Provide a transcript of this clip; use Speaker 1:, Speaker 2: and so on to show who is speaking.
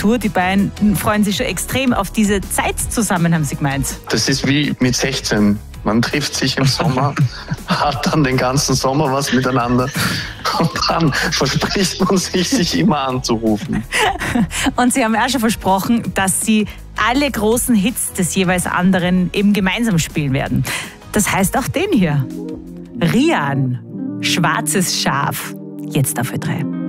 Speaker 1: Tour. Die beiden freuen sich schon extrem auf diese Zeit zusammen, haben sie gemeint.
Speaker 2: Das ist wie mit 16. Man trifft sich im Sommer, hat dann den ganzen Sommer was miteinander und dann verspricht man sich immer anzurufen.
Speaker 1: Und sie haben auch schon versprochen, dass sie alle großen Hits des jeweils anderen eben gemeinsam spielen werden. Das heißt auch den hier. Rian, Schwarzes Schaf, jetzt auf Ö3.